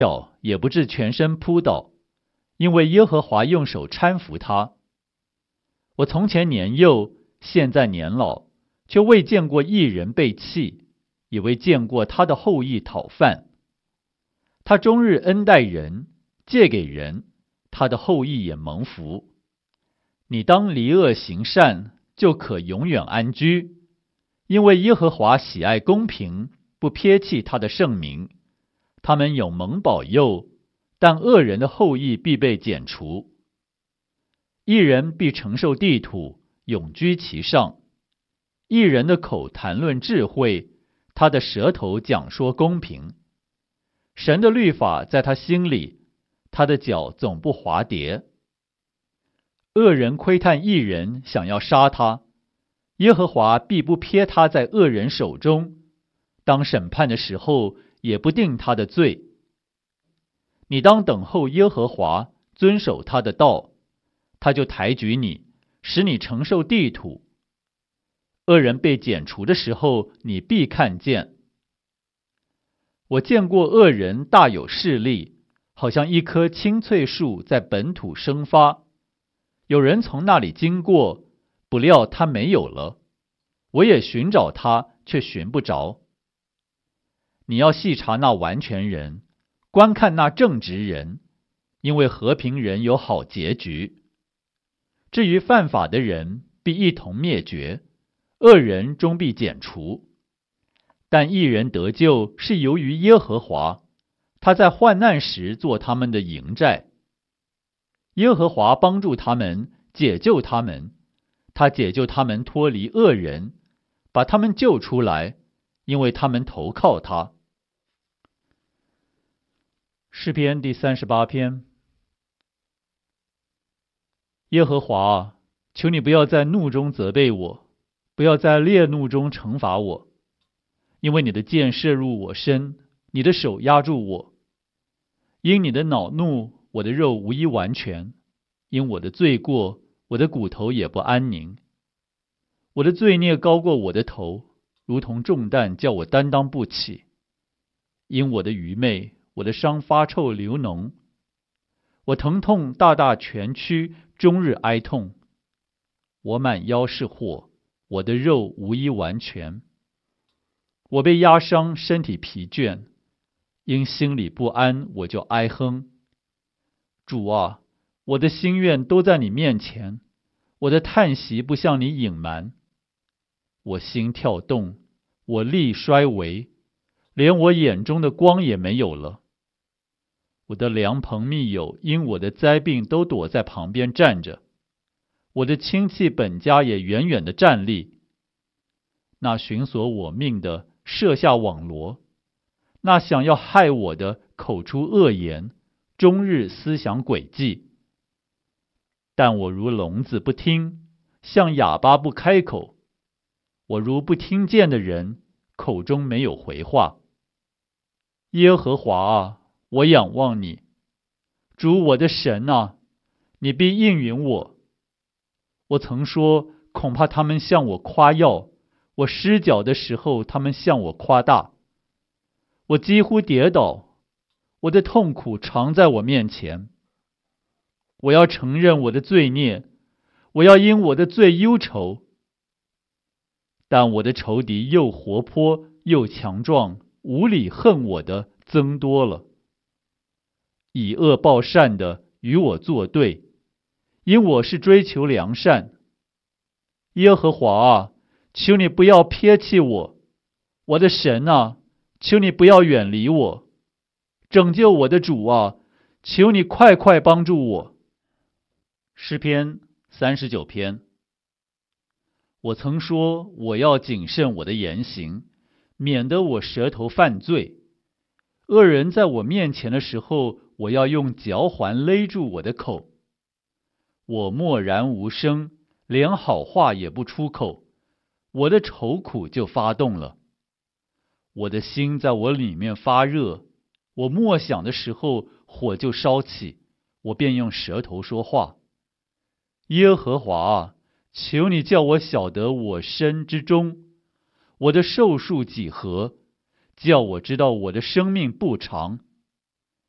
脚也不至全身扑倒，因为耶和华用手搀扶他。我从前年幼，现在年老，却未见过一人被弃，也未见过他的后裔讨饭。他终日恩待人，借给人，他的后裔也蒙福。你当离恶行善，就可永远安居，因为耶和华喜爱公平，不撇弃他的圣名。他们有蒙保佑，但恶人的后裔必被剪除。一人必承受地土，永居其上。一人的口谈论智慧，他的舌头讲说公平。神的律法在他心里，他的脚总不滑跌。恶人窥探义人，想要杀他，耶和华必不撇他在恶人手中，当审判的时候也不定他的罪。你当等候耶和华，遵守他的道，他就抬举你，使你承受地土。恶人被剪除的时候，你必看见。我见过恶人大有势力，好像一棵青翠树在本土生发。有人从那里经过，不料他没有了。我也寻找他，却寻不着。你要细查那完全人，观看那正直人，因为和平人有好结局。至于犯法的人，必一同灭绝，恶人终必剪除。但义人得救是由于耶和华，他在患难时做他们的营寨。耶和华帮助他们，解救他们，他解救他们脱离恶人，把他们救出来，因为他们投靠他。诗篇第38篇。耶和华，求你不要在怒中责备我，不要在烈怒中惩罚我，因为你的箭射入我身，你的手压住我。因你的恼怒，我的肉无一完全，因我的罪过，我的骨头也不安宁。我的罪孽高过我的头，如同重担叫我担当不起。因我的愚昧，我的伤发臭流脓，我疼痛大大蜷曲，终日哀痛。我满腰是祸，我的肉无一完全。我被压伤，身体疲倦，因心里不安，我就哀哼。主啊，我的心愿都在你面前，我的叹息不向你隐瞒。我心跳动，我力衰微，连我眼中的光也没有了。我的良朋密友因我的灾病都躲在旁边站着，我的亲戚本家也远远地站立。那寻索我命的设下网罗，那想要害我的口出恶言，终日思想诡计。但我如聋子不听，像哑巴不开口。我如不听见的人，口中没有回话。耶和华啊，我仰望你，主我的神啊，你必应允我。我曾说，恐怕他们向我夸耀，我失脚的时候，他们向我夸大。我几乎跌倒，我的痛苦常在我面前。我要承认我的罪孽，我要因我的罪忧愁。但我的仇敌又活泼又强壮，无理恨我的增多了。以恶报善的与我作对，因我是追求良善。耶和华啊，求你不要撇弃我，我的神啊，求你不要远离我。拯救我的主啊，求你快快帮助我。诗篇39篇。我曾说，我要谨慎我的言行，免得我舌头犯罪。恶人在我面前的时候，我要用嚼环勒住我的口。我默然无声，连好话也不出口，我的愁苦就发动了。我的心在我里面发热，我默想的时候，火就烧起，我便用舌头说话。耶和华啊，求你叫我晓得我身之终，我的寿数几何，叫我知道我的生命不长。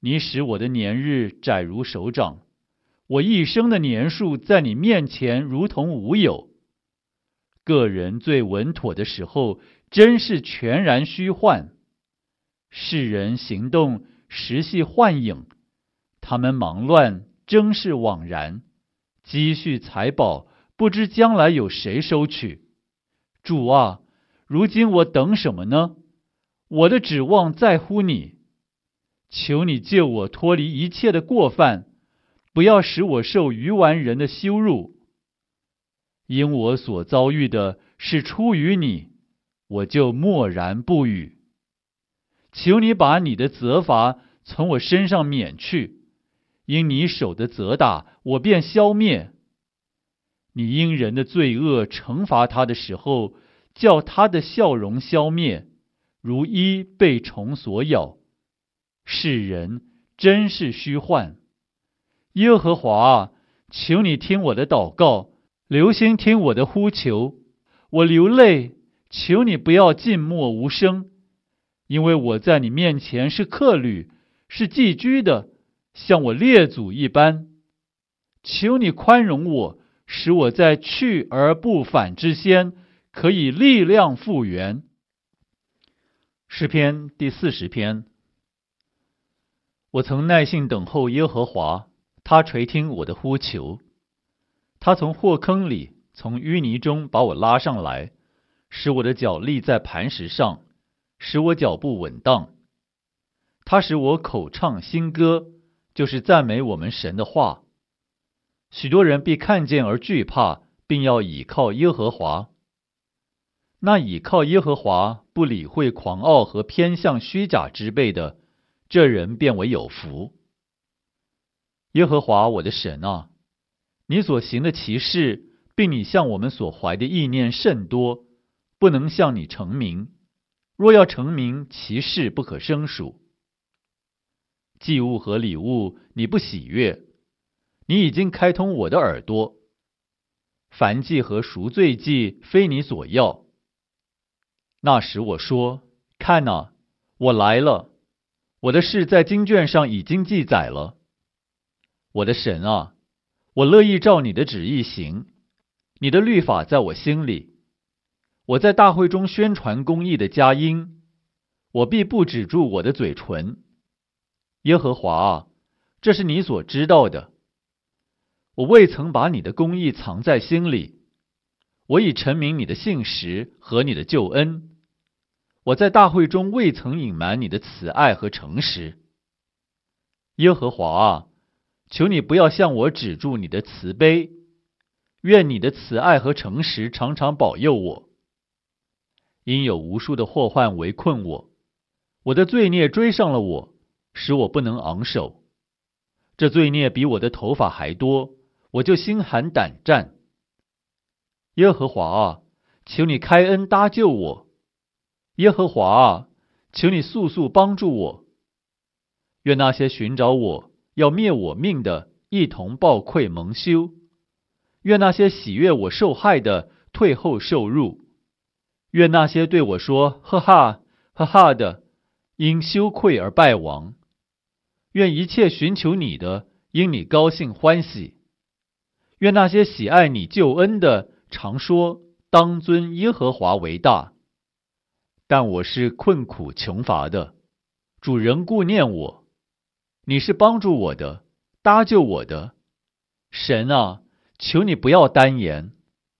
你使我的年日窄如手掌，我一生的年数在你面前如同无有。个人最稳妥的时候，真是全然虚幻。世人行动实系幻影，他们忙乱真是枉然。积蓄财宝，不知将来有谁收取。主啊，如今我等什么呢？我的指望在乎你。求你救我脱离一切的过犯，不要使我受愚顽人的羞辱。因我所遭遇的是出于你，我就默然不语。求你把你的责罚从我身上免去，因你手的责打，我便消灭。你因人的罪恶惩罚他的时候，叫他的笑容消灭，如衣被虫所咬。世人真是虚幻。耶和华啊，求你听我的祷告，留心听我的呼求。我流泪，求你不要静默无声，因为我在你面前是客旅，是寄居的，像我列祖一般。求你宽容我，使我在去而不返之先，可以力量复原。诗篇第40篇。我曾耐心等候耶和华，他垂听我的呼求。他从祸坑里，从淤泥中把我拉上来，使我的脚立在磐石上，使我脚步稳当。他使我口唱新歌，就是赞美我们神的话。许多人必看见而惧怕，并要倚靠耶和华。那倚靠耶和华，不理会狂傲和偏向虚假之辈的，这人便为有福。耶和华我的神啊，你所行的奇事，并你向我们所怀的意念甚多，不能向你成名。若要成名，其事不可胜数。祭物和礼物你不喜悦，你已经开通我的耳朵。燔祭和赎罪祭非你所要。那时我说：看哪，我来了，我的事在经卷上已经记载了。我的神啊，我乐意照你的旨意行，你的律法在我心里。我在大会中宣传公义的佳音，我必不止住我的嘴唇。耶和华啊，这是你所知道的。我未曾把你的公义藏在心里，我已陈明你的信实和你的救恩。我在大会中未曾隐瞒你的慈爱和诚实。耶和华啊，求你不要向我止住你的慈悲，愿你的慈爱和诚实常常保佑我。因有无数的祸患围困我，我的罪孽追上了我，使我不能昂首。这罪孽比我的头发还多，我就心寒胆战。耶和华啊，求你开恩搭救我。耶和华啊，求你速速帮助我。愿那些寻找我要灭我命的一同抱愧蒙羞，愿那些喜悦我受害的退后受辱，愿那些对我说呵哈呵哈的因羞愧而败亡。愿一切寻求你的因你高兴欢喜。愿那些喜爱你救恩的常说当尊耶和华为大。但我是困苦穷乏的，主仍顾念我。你是帮助我的，搭救我的。神啊，求你不要单言。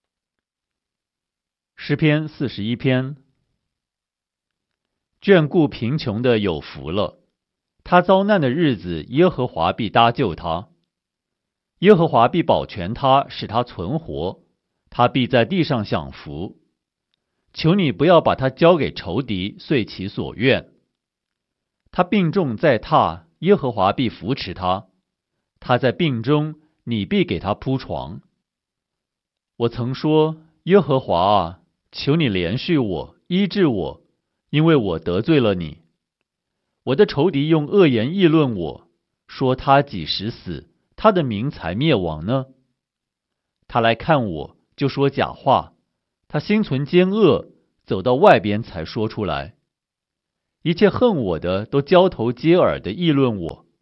诗篇41篇。眷顾贫穷的有福了，他遭难的日子，耶和华必搭救他。耶和华必保全他，使他存活，他必在地上享福。求你不要把他交给仇敌，遂其所愿。他病重在榻，耶和华必扶持他。他在病中，你必给他铺床。我曾说：耶和华啊，求你怜恤我，医治我，因为我得罪了你。我的仇敌用恶言议论我，说他几时死，他的名才灭亡呢？他来看我，就说假话。他心存奸恶，走到外边才说出来。一切恨我的都交头接耳地议论我，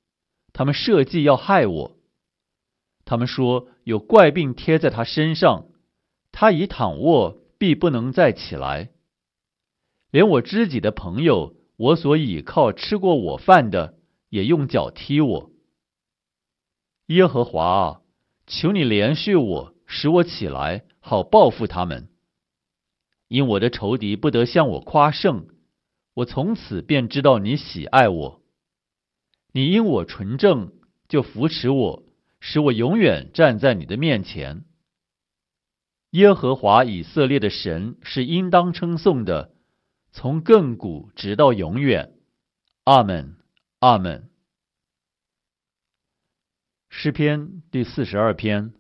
他们设计要害我。他们说有怪病贴在他身上，他一躺卧必不能再起来。连我知己的朋友，我所倚靠吃过我饭的，也用脚踢我。耶和华啊，求你怜恤我，使我起来，好报复他们。因我的仇敌不得向我夸胜，我从此便知道你喜爱我。你因我纯正，就扶持我，使我永远站在你的面前。耶和华以色列的神是应当称颂的，从亘古直到永远。阿们，阿们。诗篇第42篇。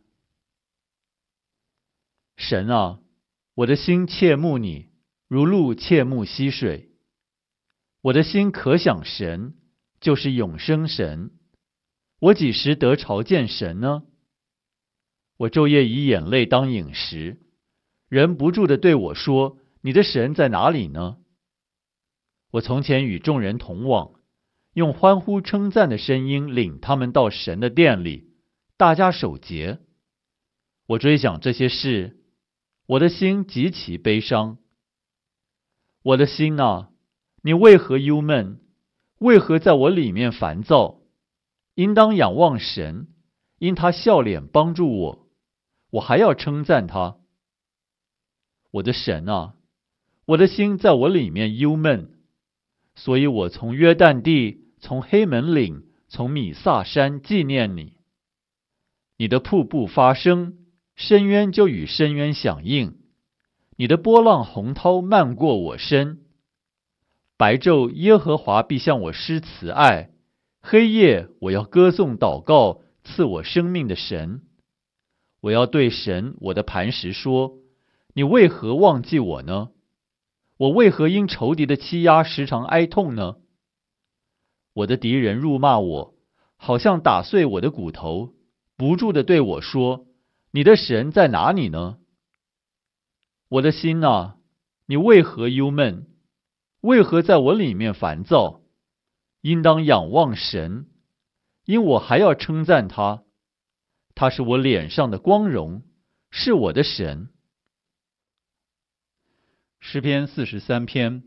神啊，我的心切慕你，如鹿切慕溪水。我的心可想神，就是永生神。我几时得朝见神呢？我昼夜以眼泪当饮食，人不住地对我说：你的神在哪里呢？我从前与众人同往，用欢呼称赞的声音领他们到神的殿里，大家守节。我追想这些事，我的心极其悲伤。我的心啊，你为何忧闷？为何在我里面烦躁？应当仰望神，因他笑脸帮助我，我还要称赞他。我的神啊，我的心在我里面忧闷，所以我从约旦地，从黑门岭，从米萨山纪念你。你的瀑布发声，深渊就与深渊响应，你的波浪洪涛漫过我身。白昼耶和华必向我施慈爱，黑夜我要歌颂祷告赐我生命的神。我要对神我的磐石说：你为何忘记我呢？我为何因仇敌的欺压时常哀痛呢？我的敌人辱骂我，好像打碎我的骨头，不住地对我说：你的神在哪里呢？我的心啊，你为何忧闷？为何在我里面烦躁？应当仰望神，因我还要称赞他。他是我脸上的光荣，是我的神。诗篇43篇。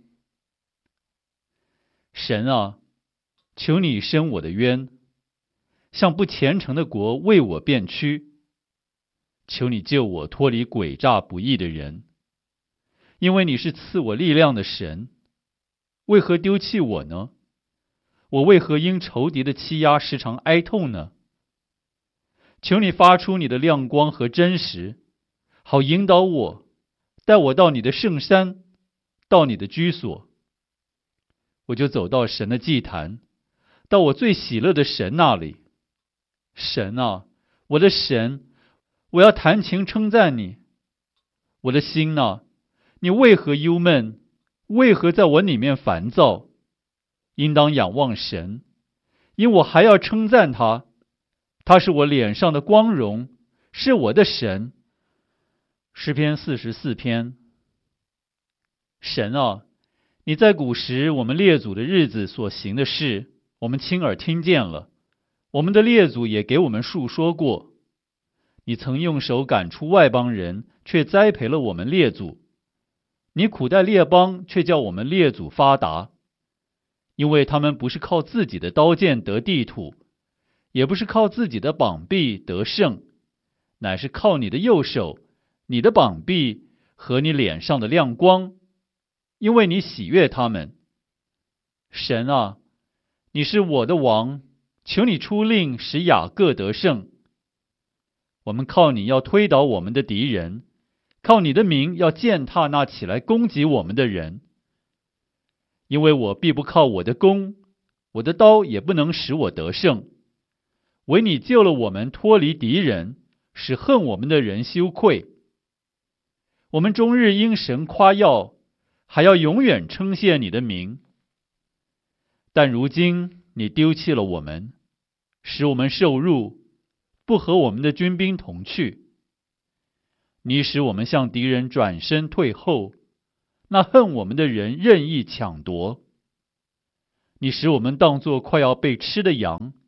神啊，求你伸我的冤，向不虔诚的国为我辩屈。求你救我脱离诡诈不义的人，因为你是赐我力量的神。为何丢弃我呢？我为何因仇敌的欺压时常哀痛呢？求你发出你的亮光和真实，好引导我，带我到你的圣山，到你的居所。我就走到神的祭坛，到我最喜乐的神那里。神啊，我的神，我要弹琴称赞你。我的心啊，你为何忧闷？为何在我里面烦躁？应当仰望神，因我还要称赞他。他是我脸上的光荣，是我的神。诗篇44篇。神啊，你在古时我们列祖的日子所行的事，我们亲耳听见了，我们的列祖也给我们述说过。你曾用手赶出外邦人，却栽培了我们列祖。你苦待列邦，却叫我们列祖发达。因为他们不是靠自己的刀剑得地土，也不是靠自己的膀臂得胜，乃是靠你的右手，你的膀臂和你脸上的亮光，因为你喜悦他们。神啊，你是我的王，求你出令使雅各得胜。我们靠你要推倒我们的敌人，靠你的名要践踏那起来攻击我们的人。因为我必不靠我的弓，我的刀也不能使我得胜。唯你救了我们脱离敌人，使恨我们的人羞愧。我们终日因神夸耀，还要永远称谢你的名。但如今你丢弃了我们，使我们受辱，不和我们的军兵同去。你使我们向敌人转身退后，那恨我们的人任意抢夺。你使我们当作快要被吃的羊，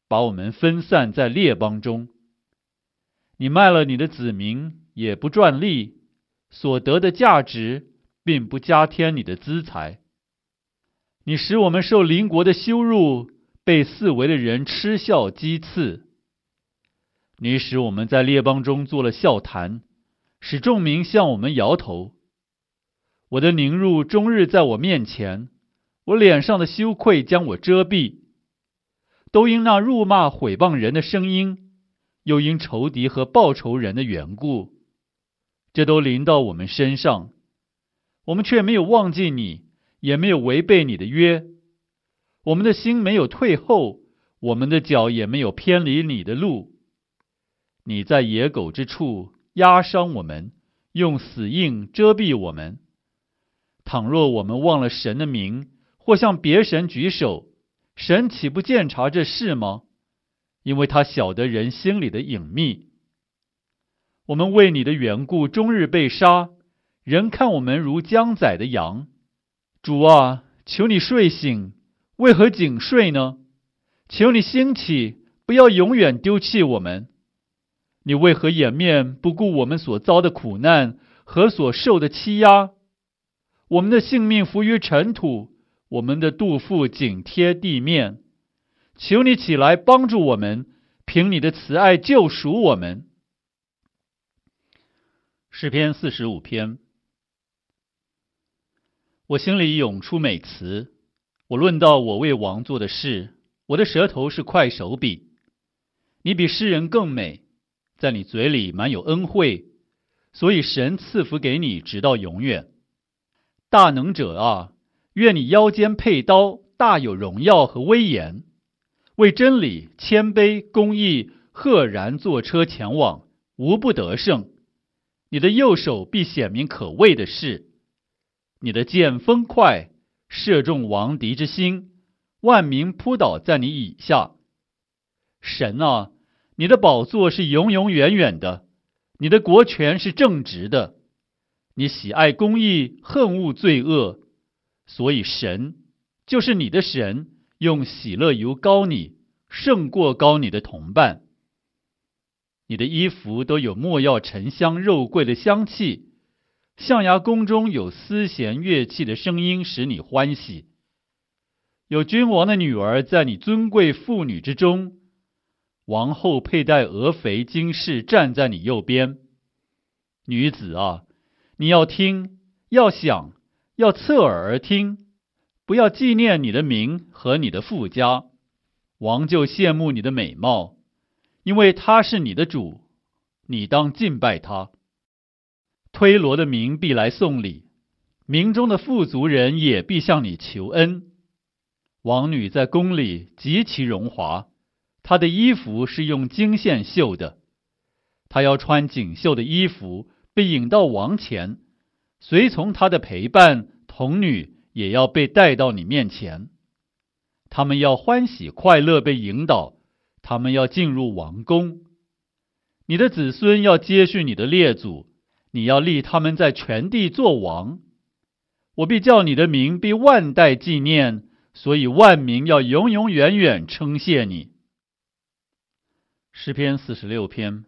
把我们分散在列邦中。你卖了你的子民，也不赚利，所得的价值并不加添你的资财。你使我们受邻国的羞辱，被四围的人嗤笑讥刺。你使我们在列邦中做了笑谈，使众民向我们摇头。我的凌辱终日在我面前，我脸上的羞愧将我遮蔽。都因那辱骂毁谤人的声音，又因仇敌和报仇人的缘故，这都临到我们身上。我们却没有忘记你，也没有违背你的约。我们的心没有退后，我们的脚也没有偏离你的路。你在野狗之处压伤我们，用死印遮蔽我们。倘若我们忘了神的名，或向别神举手，神岂不鉴察这事吗？因为他晓得人心里的隐秘。我们为你的缘故终日被杀，人看我们如将宰的羊。主啊，求你睡醒，为何紧睡呢？求你兴起，不要永远丢弃我们。你为何掩面不顾我们所遭的苦难和所受的欺压？我们的性命浮于尘土，我们的肚腹紧贴地面。求你起来帮助我们，凭你的慈爱救赎我们。诗篇45篇。我心里涌出美词，我论到我为王做的事，我的舌头是块手笔。你比诗人更美，在你嘴里满有恩惠，所以神赐福给你直到永远。大能者啊，愿你腰间佩刀，大有荣耀和威严，为真理、谦卑、公义，赫然坐车前往，无不得胜。你的右手必显明可畏的事，你的箭锋快，射中王敌之心，万民扑倒在你以下。神啊，你的宝座是永永远远的，你的国权是正直的。你喜爱公义，恨恶罪恶，所以神就是你的神，用喜乐油膏你，胜过膏你的同伴。你的衣服都有没药沉香肉桂的香气，象牙宫中有丝弦乐器的声音使你欢喜。有君王的女儿在你尊贵妇女之中，王后佩戴鹅肥金饰站在你右边。女子啊，你要听，要想，要侧耳而听，不要纪念你的名和你的父家。王就羡慕你的美貌，因为他是你的主，你当敬拜他。推罗的民必来送礼，民中的富足人也必向你求恩。王女在宫里极其荣华，她的衣服是用金线绣的，她要穿锦绣的衣服，被引到王前，随从她的陪伴，童女也要被带到你面前。他们要欢喜快乐被引导，他们要进入王宫。你的子孙要接续你的列祖，你要立他们在全地作王。我必叫你的名被万代纪念，所以万民要永永远远称谢你。诗篇46篇。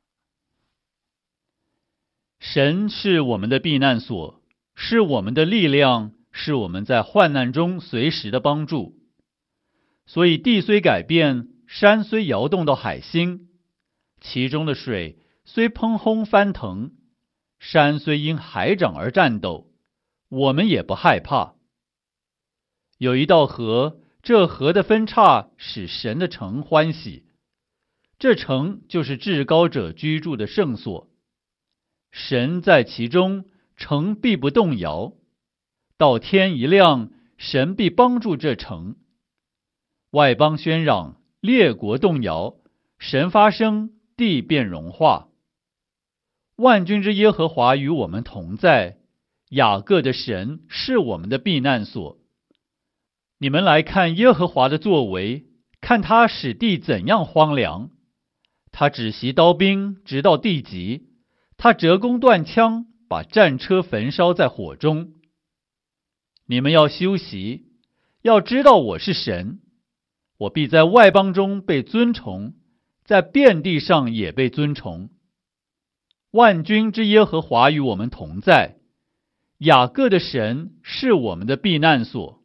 神是我们的避难所，是我们的力量，是我们在患难中随时的帮助。所以地虽改变，山虽摇动到海心，其中的水虽砰轰翻腾，山虽因海涨而颤抖，我们也不害怕。有一道河，这河的分叉使神的城欢喜，这城就是至高者居住的圣所。神在其中，城必不动摇。到天一亮，神必帮助这城。外邦喧嚷，列国动摇，神发声，地便融化。万军之耶和华与我们同在，雅各的神是我们的避难所。你们来看耶和华的作为，看他使地怎样荒凉。他止息刀兵，直到地极。他折弓断枪，把战车焚烧在火中。你们要休息，要知道我是神。 我必在外邦中被尊崇，在遍地上也被尊崇。万军之耶和华与我们同在，雅各的神是我们的避难所。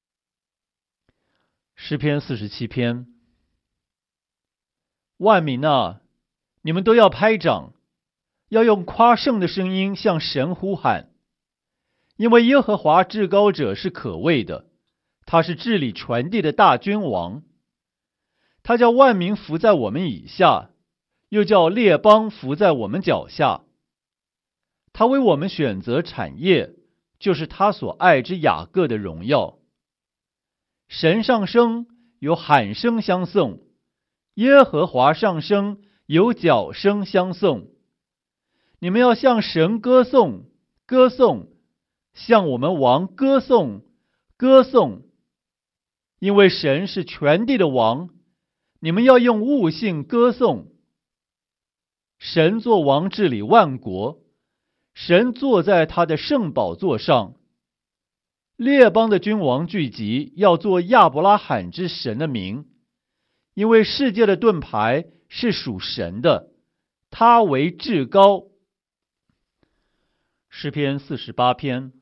诗篇47篇。万民啊，你们都要拍掌，要用夸胜的声音向神呼喊，因为耶和华至高者是可畏的，他是治理全地的大君王。他叫万民伏在我们以下，又叫列邦伏在我们脚下。他为我们选择产业，就是他所爱之雅各的荣耀。神上升，有喊声相送；耶和华上升，有角声相送。你们要向神歌颂，歌颂，向我们王歌颂，歌颂。因为神是全地的王，你们要用悟性歌颂。神作王治理万国，神坐在他的圣宝座上。列邦的君王聚集，要做亚伯拉罕之神的名，因为世界的盾牌是属神的，他为至高。诗篇48篇。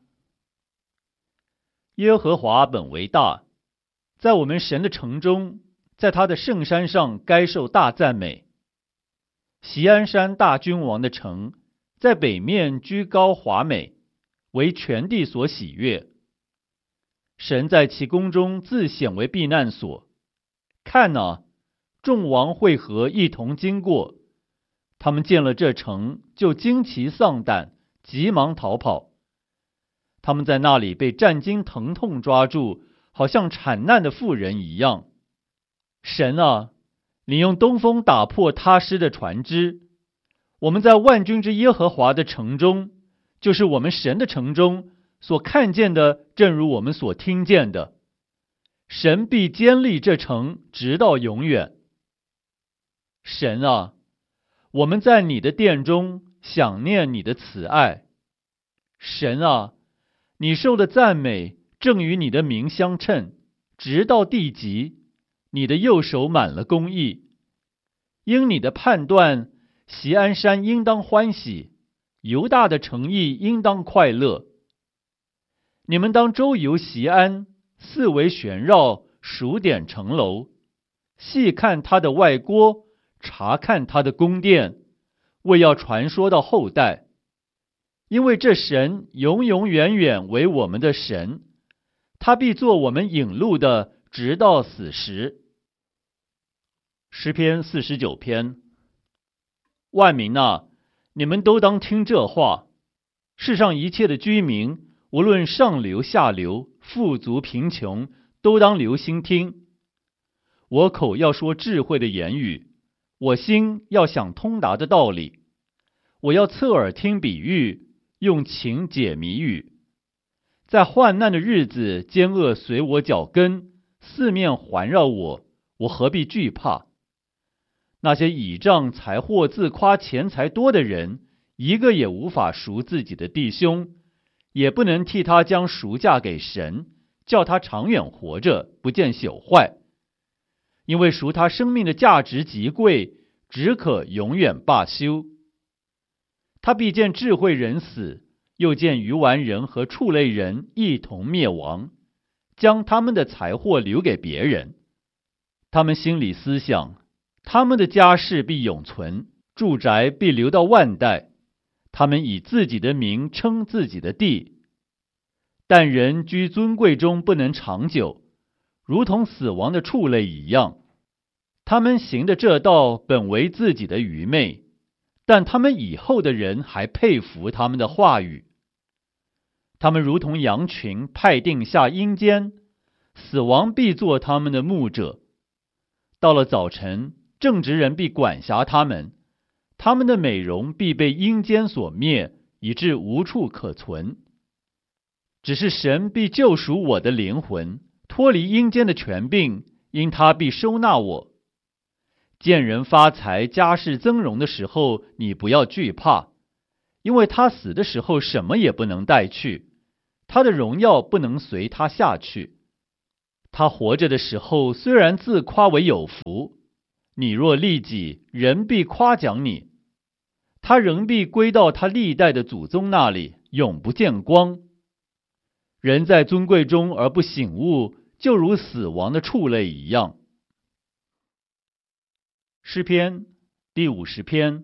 耶和华本为大，在我们神的城中，在他的圣山上该受大赞美。锡安山大君王的城，在北面居高华美，为全地所喜悦。神在其宫中自显为避难所。看哪，众王会合，一同经过。他们见了这城，就惊奇丧胆，急忙逃跑。他们在那里被战惊疼痛抓住，好像产难的妇人一样。神啊，你用东风打破他施的船只。我们在万军之耶和华的城中，就是我们神的城中，所看见的，正如我们所听见的。神必坚立这城，直到永远。神啊，我们在你的殿中想念你的慈爱。神啊，你受的赞美正与你的名相称，直到地极。你的右手满了公义。因你的判断，锡安山应当欢喜，犹大的城邑应当快乐。你们当周游锡安，四围旋绕，数点城楼，细看他的外郭，查看他的宫殿，为要传说到后代。因为这神永永远远为我们的神，他必做我们引路的，直到死时。诗篇49篇。万民啊，你们都当听这话。世上一切的居民，无论上流下流，富足贫穷，都当留心听。我口要说智慧的言语，我心要想通达的道理。我要侧耳听比喻，用情解谜语。在患难的日子，奸恶随我脚跟，四面环绕我，我何必惧怕？那些倚仗财货自夸钱财多的人，一个也无法赎自己的弟兄，也不能替他将赎价给神，叫他长远活着，不见朽坏。因为赎他生命的价值极贵，只可永远罢休。他必见智慧人死，又见愚顽人和畜类人一同灭亡，将他们的财货留给别人。他们心里思想，他们的家世必永存，住宅必留到万代。他们以自己的名称自己的地。但人居尊贵中不能长久，如同死亡的畜类一样。他们行的这道本为自己的愚昧，但他们以后的人还佩服他们的话语。他们如同羊群派定下阴间，死亡必做他们的牧者。到了早晨，正直人必管辖他们，他们的美容必被阴间所灭，以致无处可存。只是神必救赎我的灵魂，脱离阴间的权柄，因他必收纳我。见人发财、家世增荣的时候，你不要惧怕，因为他死的时候什么也不能带去，他的荣耀不能随他下去。 他活着的时候虽然自夸为有福，你若利己，人必夸奖你，他仍必归到他历代的祖宗那里，永不见光。人在尊贵中而不醒悟，就如死亡的畜类一样。诗篇第50篇。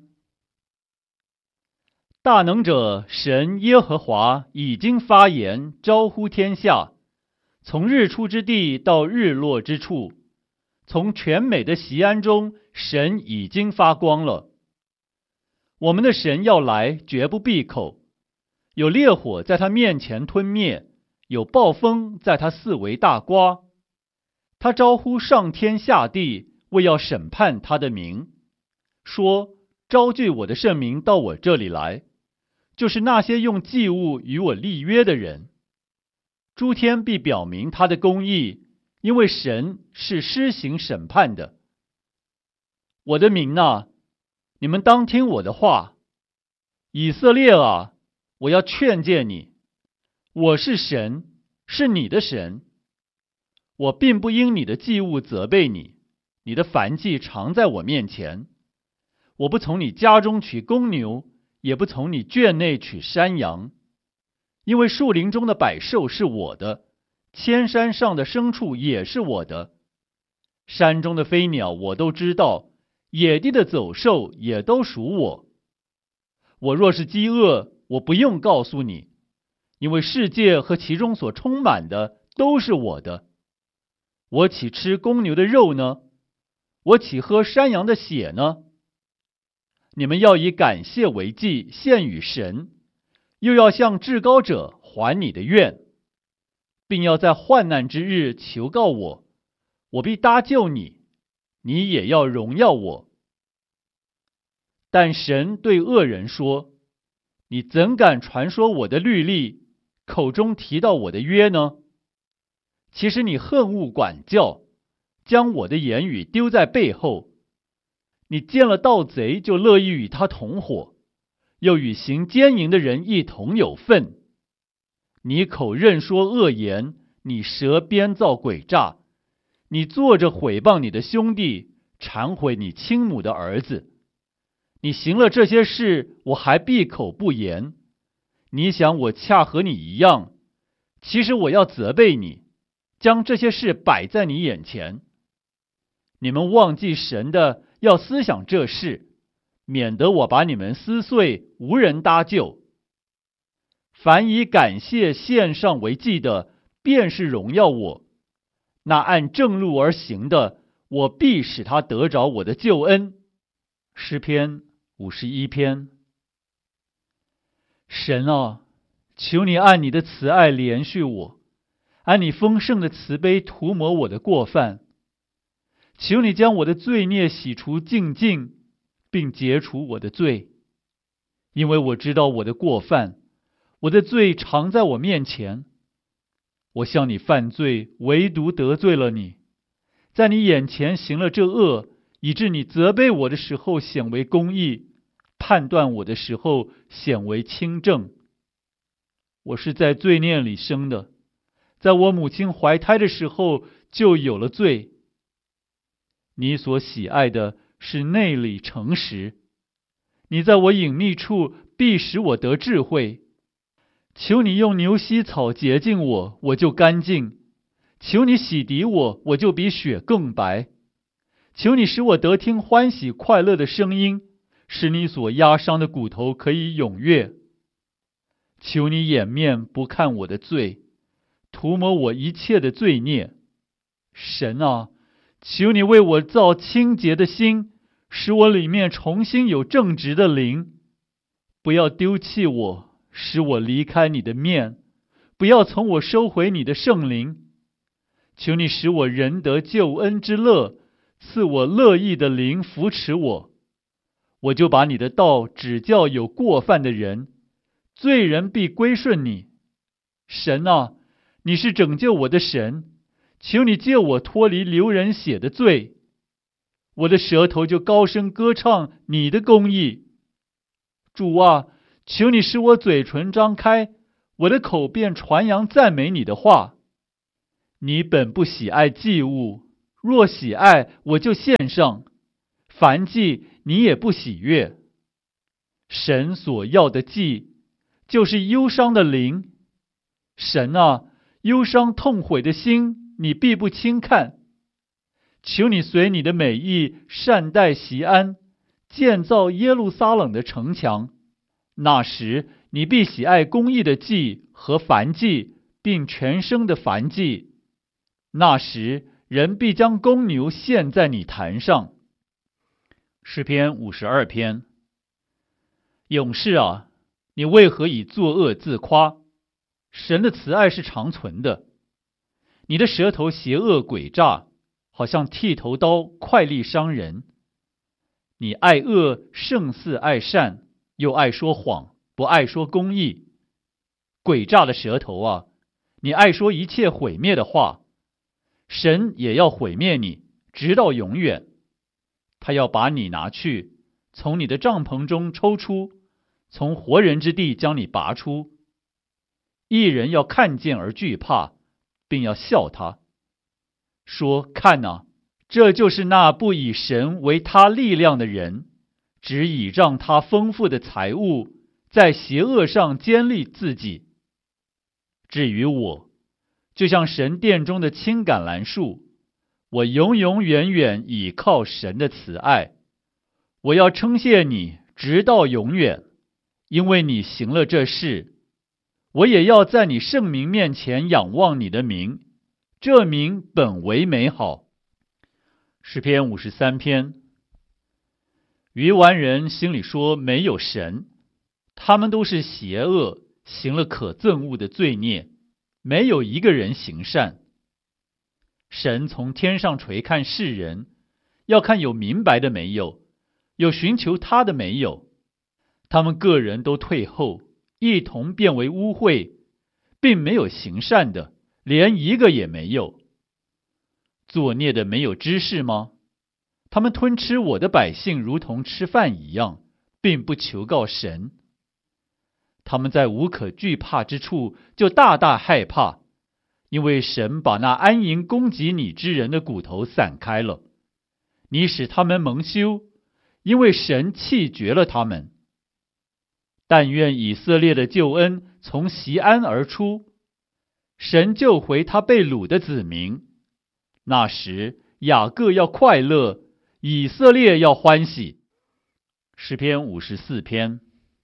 大能者神耶和华已经发言，招呼天下，从日出之地到日落之处，从全美的锡安中，神已经发光了。我们的神要来，绝不闭口，有烈火在他面前吞灭，有暴风在他四围大刮。他招呼上天下地，为要审判他的名，说：招聚我的圣民到我这里来，就是那些用祭物与我立约的人。诸天必表明他的公义，因为神是施行审判的。我的民哪，你们当听我的话。以色列啊，我要劝诫你，我是神，是你的神。我并不因你的祭物责备你，你的燔祭常在我面前。我不从你家中取公牛，也不从你圈内取山羊，因为树林中的百兽是我的，千山上的牲畜也是我的。山中的飞鸟我都知道，野地的走兽也都属我。我若是饥饿，我不用告诉你，因为世界和其中所充满的都是我的。我岂吃公牛的肉呢？我岂喝山羊的血呢？你们要以感谢为祭献与神，又要向至高者还你的愿，并要在患难之日求告我，我必搭救你，你也要荣耀我。但神对恶人说：你怎敢传说我的律例，口中提到我的约呢？其实你恨恶管教，将我的言语丢在背后。你见了盗贼就乐意与他同伙，又与行奸淫的人一同有份。你口任说恶言，你舌编造诡诈，你坐着毁谤你的兄弟，忏悔你亲母的儿子。你行了这些事，我还闭口不言。你想我恰和你一样，其实我要责备你，将这些事摆在你眼前。你们忘记神的，要思想这事，免得我把你们撕碎，无人搭救。凡以感谢献上为祭的，便是荣耀我；那按正路而行的，我必使他得着我的救恩。诗篇51篇。神啊，求你按你的慈爱怜恤我，按你丰盛的慈悲涂抹我的过犯。求你将我的罪孽洗除净尽，并解除我的罪，因为我知道我的过犯，我的罪常在我面前。我向你犯罪，唯独得罪了你，在你眼前行了这恶，以致你责备我的时候显为公义，判断我的时候显为清正。我是在罪孽里生的，在我母亲怀胎的时候就有了罪。你所喜爱的是内里诚实，你在我隐秘处必使我得智慧。求你用牛膝草洁净我，我就干净；求你洗涤我，我就比雪更白。求你使我得听欢喜快乐的声音，使你所压伤的骨头可以踊跃。求你掩面不看我的罪，涂抹我一切的罪孽。神啊，求你为我造清洁的心，使我里面重新有正直的灵。不要丢弃我，使我离开你的面，不要从我收回你的圣灵。求你使我人得救恩之乐，赐我乐意的灵扶持我。我就把你的道指教有过犯的人，罪人必归顺你。神啊，你是拯救我的神，求你救我脱离流人血的罪。我的舌头就高声歌唱你的公义。主啊，求你使我嘴唇张开，我的口便传扬赞美你的话。 你本不喜爱祭物，若喜爱，我就献上；燔祭你也不喜悦。神所要的祭，就是忧伤的灵。神啊，忧伤痛悔的心，你必不轻看。求你随你的美意善待锡安，建造耶路撒冷的城墙。那时，你必喜爱公义的祭和燔祭，并全生的燔祭。那时，人必将公牛献在你坛上。诗篇52篇。勇士啊，你为何以作恶自夸？神的慈爱是长存的。你的舌头邪恶诡诈，好像剃头刀，快利伤人。你爱恶胜似爱善，又爱说谎，不爱说公义。诡诈的舌头啊，你爱说一切毁灭的话。神也要毁灭你，直到永远。他要把你拿去，从你的帐篷中抽出，从活人之地将你拔出。义人要看见而惧怕，并要笑他，说：看哪，这就是那不以神为他力量的人，只倚仗他丰富的财物，在邪恶上坚立自己。至于我，就像神殿中的青橄榄树，我永永远远倚靠神的慈爱。我要称谢你，直到永远，因为你行了这事。我也要在你圣名面前仰望你的名，这名本为美好。诗篇53篇。愚顽人心里说没有神，他们都是邪恶，行了可憎恶的罪孽，没有一个人行善。神从天上垂看世人，要看有明白的没有，有寻求他的没有。他们个人都退后，一同变为污秽，并没有行善的，连一个也没有。作孽的没有知识吗？他们吞吃我的百姓，如同吃饭一样，并不求告神。他们在无可惧怕之处，就大大害怕，因为神把那安营攻击你之人的骨头散开了。你使他们蒙羞，因为神弃绝了他们。但愿以色列的救恩从锡安而出，神救回他被掳的子民。那时雅各要快乐，以色列要欢喜。诗篇54篇。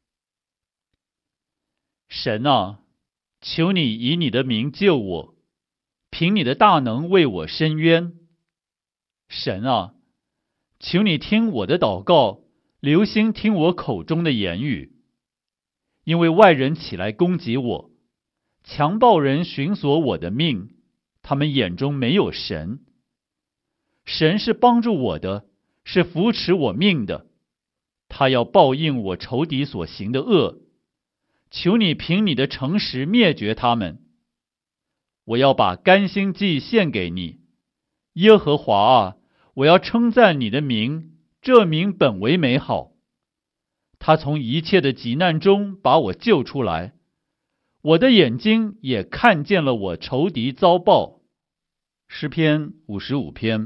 神啊，求你以你的名救我，凭你的大能为我伸冤。神啊，求你听我的祷告，留心听我口中的言语。因为外人起来攻击我，强暴人寻索我的命，他们眼中没有神。神是帮助我的，是扶持我命的，他要报应我仇敌所行的恶。求你凭你的诚实灭绝他们。我要把甘心祭献给你，耶和华啊，我要称赞你的名，这名本为美好。他从一切的急难中把我救出来，我的眼睛也看见了我仇敌遭报。诗篇55篇。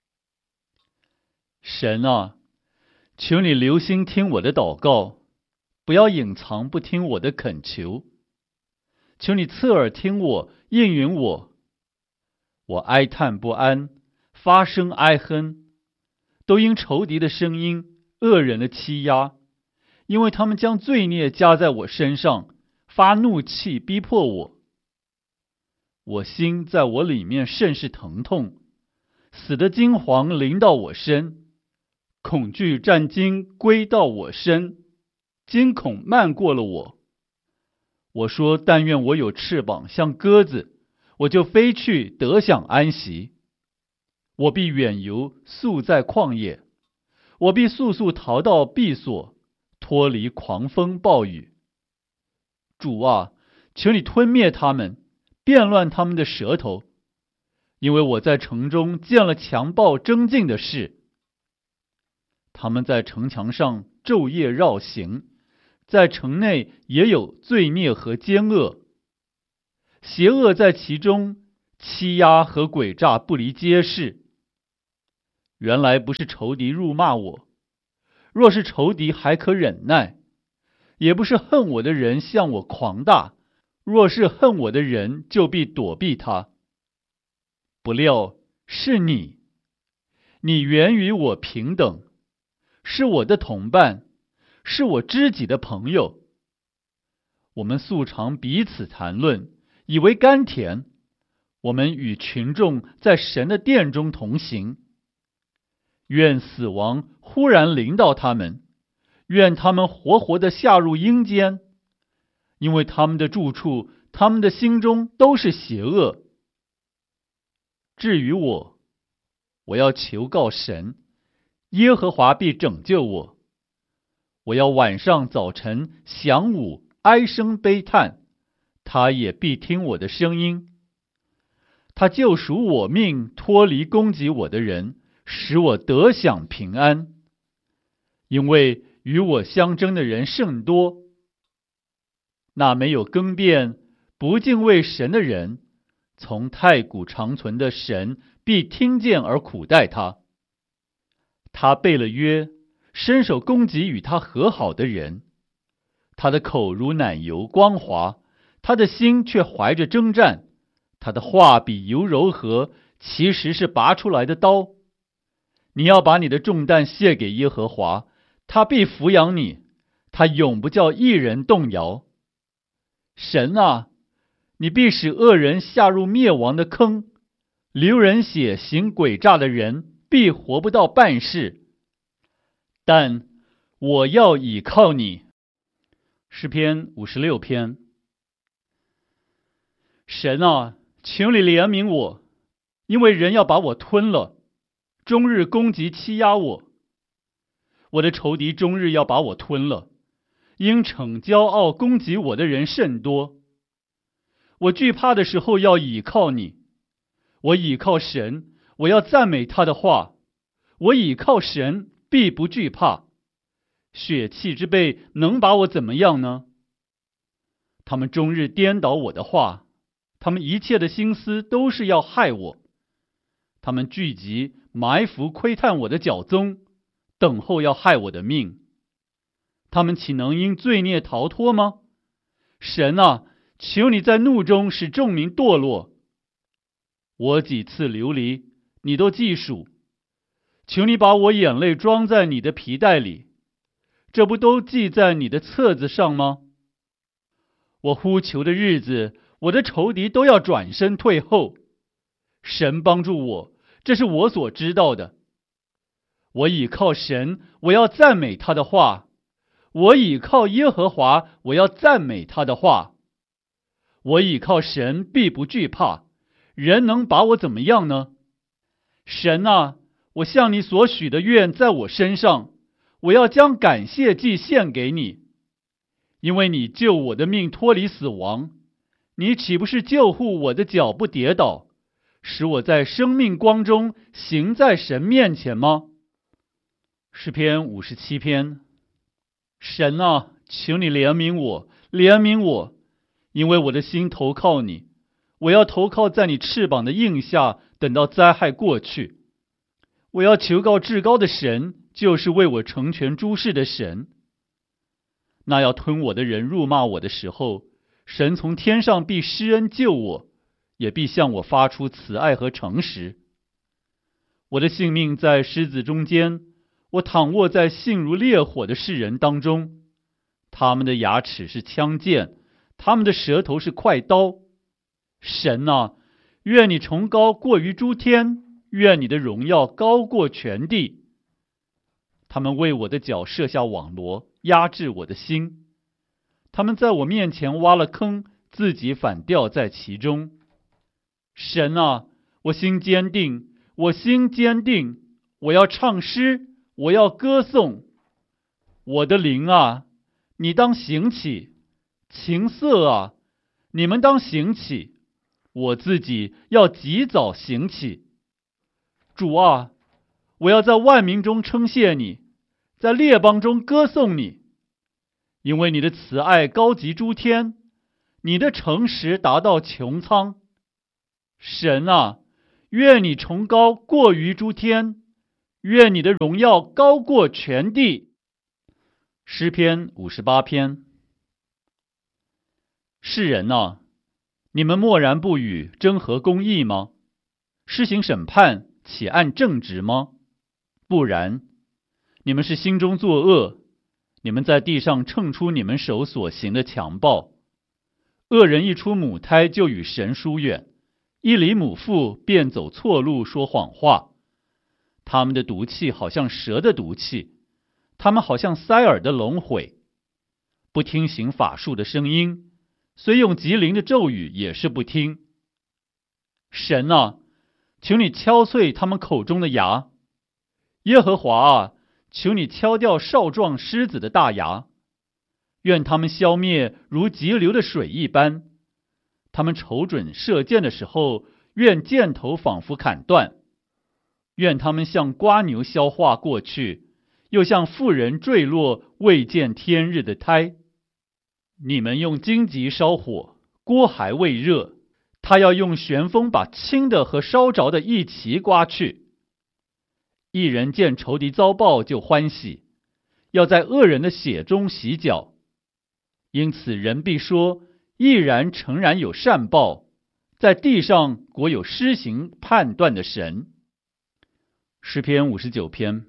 神啊，求你留心听我的祷告，不要隐藏不听我的恳求。求你侧耳听我，应允我。我哀叹不安，发声哀哼，都因仇敌的声音，恶人的欺压，因为他们将罪孽加在我身上，发怒气逼迫我。我心在我里面甚是疼痛，死的惊惶临到我身，恐惧战惊归到我身，惊恐漫过了我。我说：但愿我有翅膀，像鸽子，我就飞去得享安息。我必远游，宿在旷野，我必速速逃到避所，脱离狂风暴雨。主啊，求你吞灭他们，变乱他们的舌头，因为我在城中见了强暴争竞的事。他们在城墙上昼夜绕行，在城内也有罪孽和奸恶，邪恶在其中， 欺压和诡诈不离街市。原来不是仇敌辱骂我，若是仇敌还可忍耐；也不是恨我的人向我狂大，若是恨我的人，就必躲避他。不料是你，你原与我平等，是我的同伴，是我知己的朋友。我们素常彼此谈论，以为甘甜。我们与群众在神的殿中同行。愿死亡忽然临到他们，愿他们活活地下入阴间，因为他们的住处，他们的心中都是邪恶。至于我，我要求告神，耶和华必拯救我。我要晚上早晨晌午哀声悲叹，他也必听我的声音。他救赎我命，脱离攻击我的人，使我得享平安。因为与我相争的人甚多，那没有更变、不敬畏神的人，从太古长存的神必听见而苦待他。他背了约，伸手攻击与他和好的人。他的口如奶油光滑，他的心却怀着征战。他的话比油柔和，其实是拔出来的刀。你要把你的重担卸给耶和华，他必抚养你，他永不叫一人动摇。神啊，你必使恶人下入灭亡的坑，流人血行诡诈的人必活不到半世。但我要倚靠你。诗篇56篇。神啊，求你怜悯我，因为人要把我吞了，终日攻击欺压我。我的仇敌终日要把我吞了，因逞骄傲攻击我的人甚多。我惧怕的时候要倚靠你，我倚靠神，我要赞美他的话。我倚靠神，必不惧怕。血气之辈能把我怎么样呢？他们终日颠倒我的话，他们一切的心思都是要害我。他们聚集埋伏窥探我的脚踪，等候要害我的命。他们岂能因罪孽逃脱吗？神啊，求你在怒中使众民堕落。我几次流离，你都记数。求你把我眼泪装在你的皮袋里，这不都记在你的册子上吗？我呼求的日子，我的仇敌都要转身退后。神帮助我，这是我所知道的。我倚靠神，我要赞美他的话。我倚靠耶和华，我要赞美他的话。我倚靠神，必不惧怕。人能把我怎么样呢？神啊，我向你所许的愿在我身上，我要将感谢祭献给你。因为你救我的命脱离死亡，你岂不是救护我的脚不跌倒，使我在生命光中行在神面前吗？诗篇57篇。神啊，求你怜悯我，怜悯我，因为我的心投靠你。我要投靠在你翅膀的荫下，等到灾害过去。我要求告至高的神，就是为我成全诸事的神。那要吞我的人辱骂我的时候，神从天上必施恩救我，也必向我发出慈爱和诚实。我的性命在狮子中间，我躺卧在性如烈火的世人当中。他们的牙齿是枪剑，他们的舌头是快刀。神啊，愿你崇高过于诸天，愿你的荣耀高过全地。他们为我的脚设下网罗，压制我的心。他们在我面前挖了坑，自己反掉在其中。神啊，我心坚定，我心坚定，我要唱诗，我要歌颂。我的灵啊，你当醒起；琴瑟啊，你们当醒起。我自己要及早醒起。主啊，我要在万民中称谢你，在列邦中歌颂你，因为你的慈爱高及诸天，你的诚实达到穹苍。 神啊，愿你崇高过于诸天，愿你的荣耀高过全地。诗篇58篇。世人啊，你们默然不语，真合公义吗？施行审判，岂按正直吗？不然，你们是心中作恶，你们在地上称出你们手所行的强暴。恶人一出母胎就与神疏远，一离母腹便走错路，说谎话。他们的毒气好像蛇的毒气，他们好像塞耳的龙毁。不听行法术的声音，虽用极灵的咒语也是不听。神啊，求你敲碎他们口中的牙。耶和华啊，求你敲掉少壮狮子的大牙。愿他们消灭如急流的水一般。他们瞅准射箭的时候，愿箭头仿佛砍断。愿他们像瓜牛消化过去，又像妇人坠落未见天日的胎。你们用荆棘烧火，锅还未热，他要用旋风把轻的和烧着的一齐刮去。一人见仇敌遭报就欢喜，要在恶人的血中洗脚。因此人必说，毅然诚然有善报，在地上果有施行判断的神。诗篇59篇。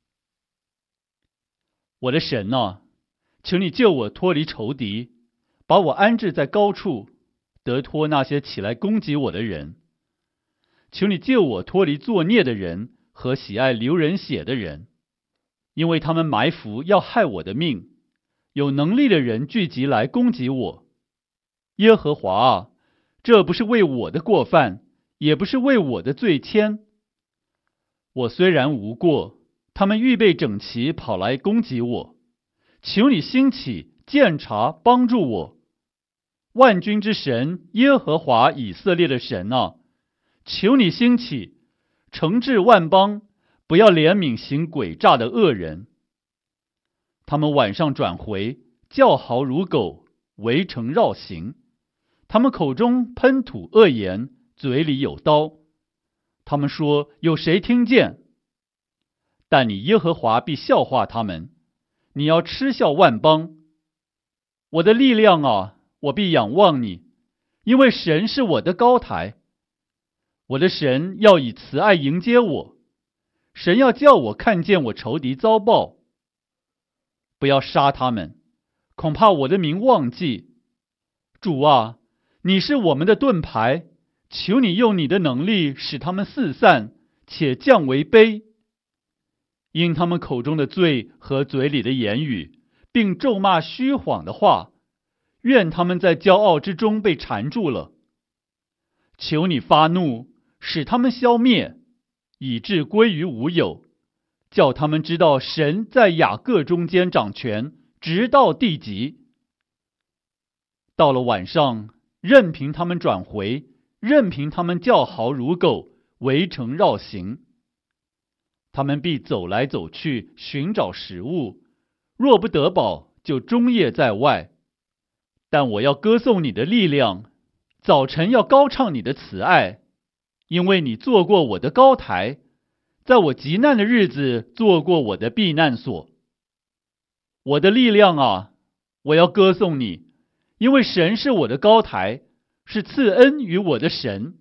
我的神啊，求你救我脱离仇敌，把我安置在高处，得脱那些起来攻击我的人。求你救我脱离作孽的人和喜爱流人血的人，因为他们埋伏要害我的命，有能力的人聚集来攻击我。耶和华啊，这不是为我的过犯，也不是为我的罪愆。我虽然无过，他们预备整齐跑来攻击我。求你兴起鉴察帮助我。万军之神耶和华以色列的神啊，求你兴起，惩治万邦，不要怜悯行诡诈的恶人。他们晚上转回，叫嚎如狗，围城绕行。他们口中喷吐恶言，嘴里有刀。他们说，有谁听见？但你耶和华必笑话他们，你要嗤笑万邦。我的力量啊，我必仰望你，因为神是我的高台。我的神要以慈爱迎接我，神要叫我看见我仇敌遭报。不要杀他们，恐怕我的名忘记。主啊，你是我们的盾牌，求你用你的能力使他们四散，且降为卑。因他们口中的罪和嘴里的言语，并咒骂虚谎的话，愿他们在骄傲之中被缠住了。求你发怒，使他们消灭，以致归于无有，叫他们知道神在雅各中间掌权，直到地极。到了晚上，任凭他们转回，任凭他们叫嚎如狗，围城绕行。他们必走来走去，寻找食物，若不得饱，就终夜在外。但我要歌颂你的力量，早晨要高唱你的慈爱，因为你做过我的高台，在我极难的日子做过我的避难所。我的力量啊，我要歌颂你，因为神是我的高台，是赐恩于我的神。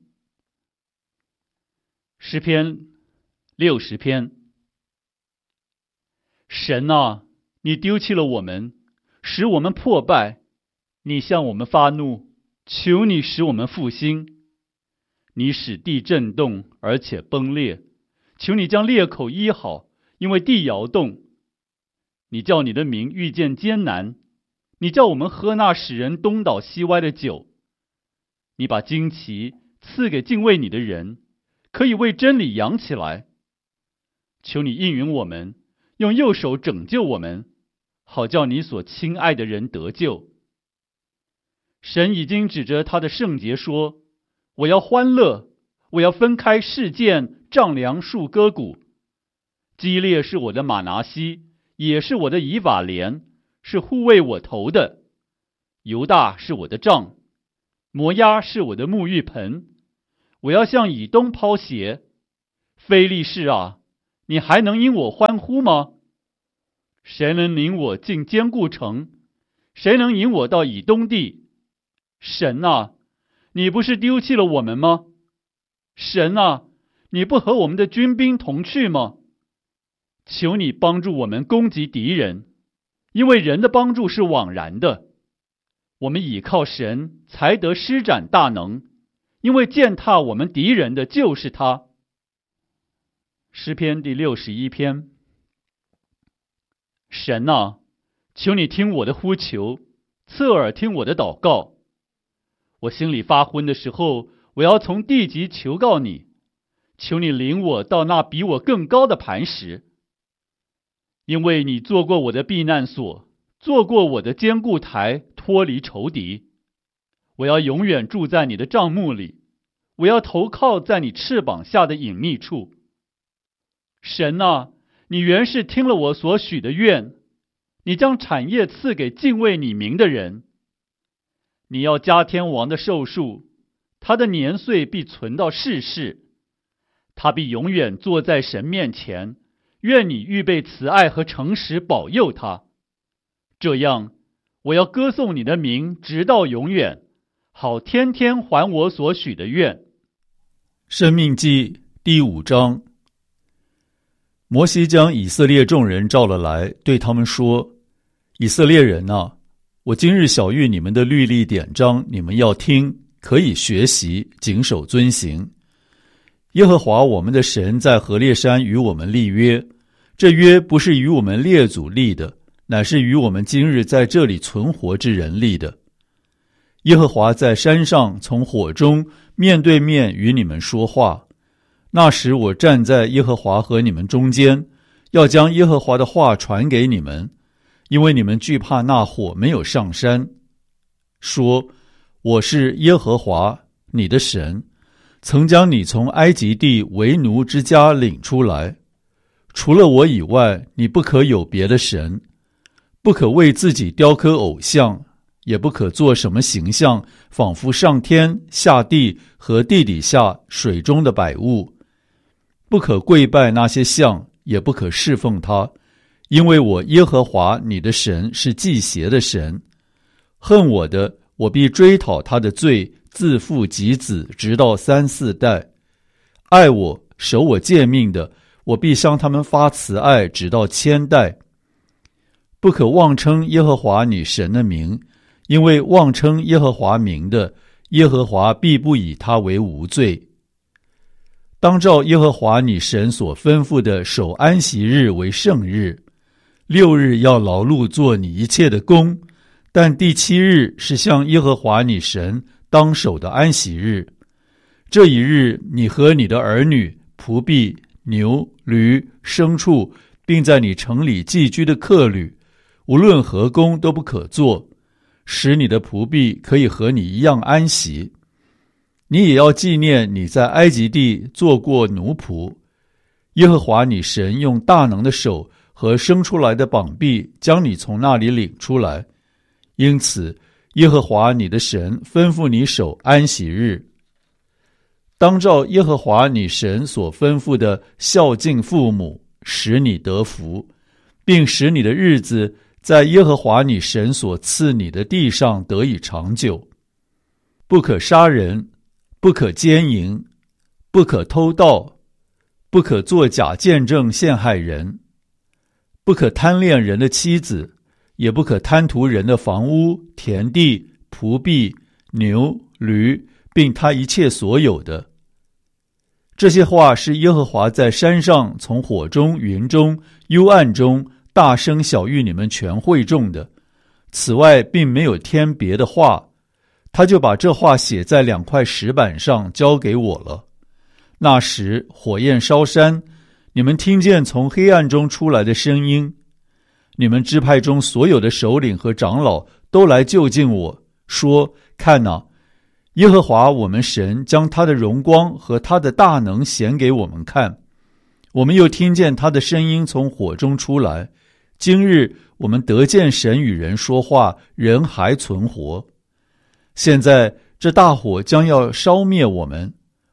诗篇60篇。神啊，你丢弃了我们，使我们破败。你向我们发怒，求你使我们复兴。你使地震动，而且崩裂，求你将裂口医好，因为地摇动。你叫你的民遇见艰难，你叫我们喝那使人东倒西歪的酒。你把旌旗赐给敬畏你的人，可以为真理扬起来。求你应允我们，用右手拯救我们，好叫你所亲爱的人得救。神已经指着他的圣洁说，我要欢乐，我要分开示剑，丈量树割谷。基列是我的玛拿西，也是我的以法莲，是护卫我头的。犹大是我的杖，摩押是我的沐浴盆。 我要向以东抛鞋。非利士啊，你还能因我欢呼吗？谁能领我进坚固城？谁能引我到以东地？神啊，你不是丢弃了我们吗？神啊，你不和我们的军兵同去吗？求你帮助我们攻击敌人，因为人的帮助是枉然的。我们倚靠神才得施展大能，因为践踏我们敌人的就是他。诗篇第61篇。神啊，求你听我的呼求，侧耳听我的祷告。我心里发昏的时候，我要从地极求告你，求你领我到那比我更高的磐石。因为你做过我的避难所，做过我的坚固台，脱离仇敌。我要永远住在你的帐幕里，我要投靠在你翅膀下的隐秘处。神啊，你原是听了我所许的愿，你将产业赐给敬畏你名的人。你要加天王的寿数，他的年岁必存到世世，他必永远坐在神面前。愿你预备慈爱和诚实保佑他，这样我要歌颂你的名直到永远，好天天还我所许的愿。 申命记第5章。摩西将以色列众人召了来，对他们说：以色列人啊，我今日晓谕你们的律例典章，你们要听，可以学习，谨守遵行。耶和华我们的神在何烈山与我们立约，这约不是与我们列祖立的，乃是与我们今日在这里存活之人立的。耶和华在山上从火中面对面与你们说话，那时我站在耶和华和你们中间，要将耶和华的话传给你们，因为你们惧怕那火没有上山，说：我是耶和华你的神，曾将你从埃及地为奴之家领出来。除了我以外，你不可有别的神，不可为自己雕刻偶像，也不可做什么形象，仿佛上天下地和地底下水中的百物。不可跪拜那些像，也不可侍奉他，因为我耶和华你的神是忌邪的神。恨我的，我必追讨他的罪，自父及子，直到3、4代。爱我守我诫命的，我必向他们发慈爱，直到1000代。不可妄称耶和华你神的名，因为妄称耶和华名的，耶和华必不以他为无罪。当照耶和华你神所吩咐的，守安息日为圣日。6日要劳碌做你一切的工，但第7日是向耶和华你神当守的安息日。这一日，你和你的儿女、仆婢、牛、驴、牲畜，并在你城里寄居的客旅，无论何工都不可做，使你的仆婢可以和你一样安息。你也要纪念你在埃及地做过奴仆，耶和华你神用大能的手和生出来的膀臂将你从那里领出来。因此，耶和华你的神吩咐你守安息日。当照耶和华你神所吩咐的孝敬父母，使你得福，并使你的日子在耶和华你神所赐你的地上得以长久。不可杀人，不可奸淫，不可偷盗，不可作假见证陷害人，不可贪恋人的妻子，也不可贪图人的房屋、田地、仆婢、牛、驴，并他一切所有的。这些话是耶和华在山上从火中、云中、幽暗中大声晓谕你们全会众的。此外并没有添别的话，他就把这话写在2块石板上交给我了。那时火焰烧山，你们听见从黑暗中出来的声音。你们支派中所有的首领和长老都来就近我，说：看哪，耶和华我们神将他的荣光和他的大能显给我们看。我们又听见他的声音从火中出来。今日我们得见神与人说话，人还存活。现在这大火将要烧灭我们，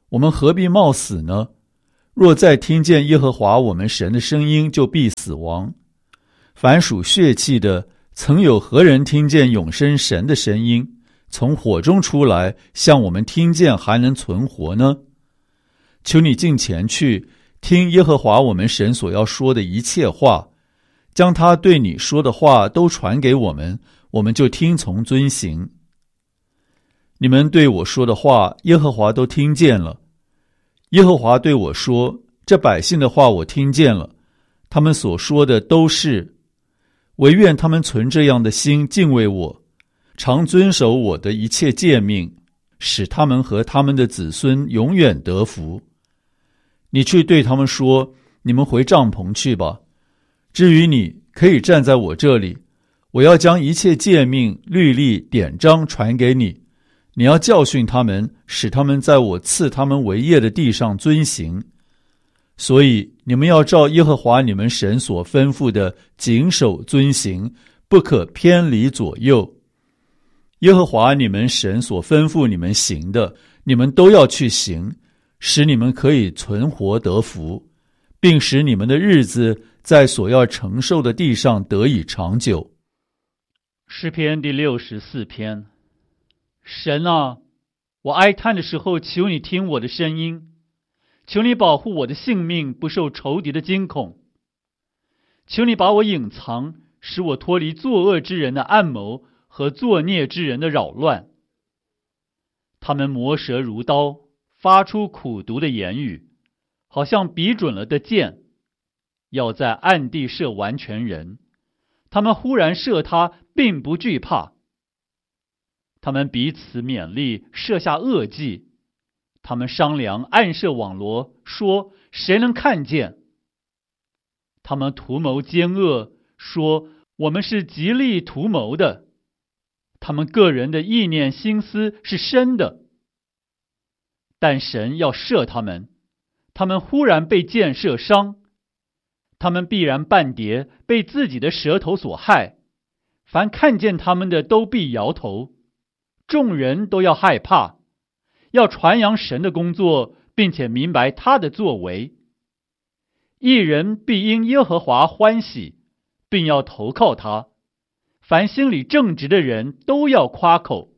我们何必冒死呢？若再听见耶和华我们神的声音，就必死亡。凡属血气的，曾有何人听见永生神的声音，从火中出来，像我们听见还能存活呢？求你近前去，听耶和华我们神所要说的一切话，将他对你说的话都传给我们，我们就听从遵行。你们对我说的话，耶和华都听见了。耶和华对我说，这百姓的话我听见了，他们所说的都是，惟愿他们存这样的心敬畏我，常遵守我的一切诫命，使他们和他们的子孙永远得福。你去对他们说，你们回帐篷去吧。至于你，可以站在我这里，我要将一切诫命、律例、典章传给你。你要教训他们，使他们在我赐他们为业的地上遵行。所以你们要照耶和华你们神所吩咐的谨守遵行，不可偏离左右。耶和华你们神所吩咐你们行的，你们都要去行，使你们可以存活得福，并使你们的日子在所要承受的地上得以长久。 诗篇第64篇。神啊，我哀叹的时候，求你听我的声音，求你保护我的性命不受仇敌的惊恐，求你把我隐藏，使我脱离作恶之人的暗谋和作孽之人的扰乱。他们磨舌如刀，发出苦毒的言语，好像比准了的箭，要在暗地射完全人。他们忽然射他，并不惧怕。他们彼此勉励，设下恶计。他们商量，暗设网罗，说谁能看见？他们图谋奸恶，说我们是极力图谋的。他们个人的意念心思是深的。但神要射他们，他们忽然被箭射伤。他们必然半跌，被自己的舌头所害。凡看见他们的都必摇头。众人都要害怕，要传扬神的工作，并且明白他的作为。一人必因耶和华欢喜，并要投靠他。凡心里正直的人都要夸口。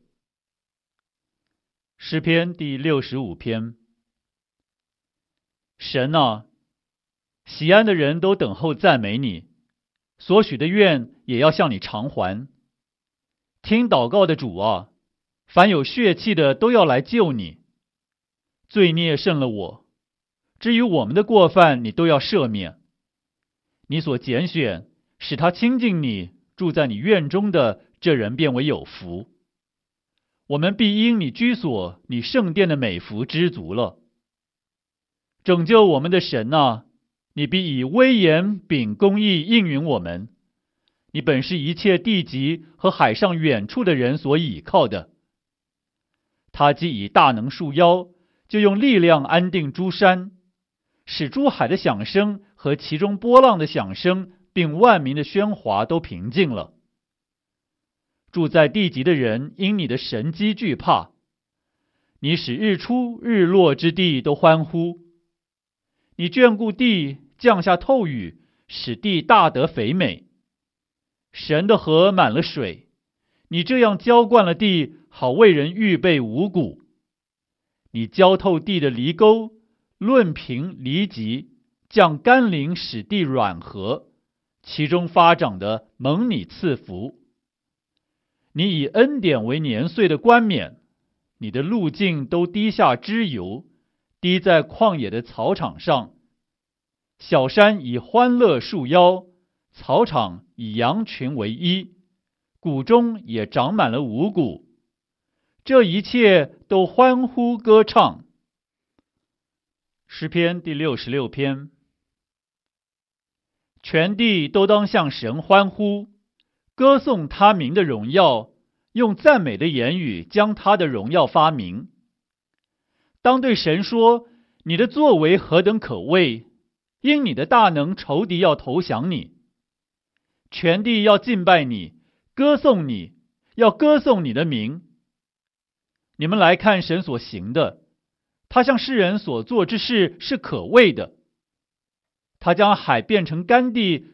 诗篇第65篇。神啊，喜安的人都等候赞美你，所许的愿也要向你偿还。听祷告的主啊，凡有血气的都要来救你。罪孽胜了我，至于我们的过犯，你都要赦免。你所拣选，使他亲近你，住在你院中的这人便为有福。我们必因你居所，你圣殿的美福知足了。拯救我们的神啊，你必以威严秉公义应允我们。你本是一切地极和海上远处的人所倚靠的。他既以大能束腰，就用力量安定诸山，使诸海的响声和其中波浪的响声，并万民的喧哗都平静了。住在地极的人因你的神机惧怕，你使日出日落之地都欢呼。你眷顾地，降下透雨，使地大得肥美。神的河满了水，你这样浇灌了地，好为人预备五谷。你浇透地的犁沟，论平犁脊，降甘霖使地软和，其中发长的蒙你赐福。你以恩典为年岁的冠冕，你的路径都滴下脂油，滴在旷野的草场上。小山以欢乐束腰，草场以羊群为衣，谷中也长满了五谷。这一切都欢呼歌唱。诗篇第66篇。全地都当向神欢呼，歌颂他名的荣耀，用赞美的言语将他的荣耀发明。当对神说，你的作为何等可畏，因你的大能，仇敌要投降你。全地要敬拜你，歌颂你，要歌颂你的名。你们来看神所行的， 他向世人所做之事是可畏的。他将海变成干地，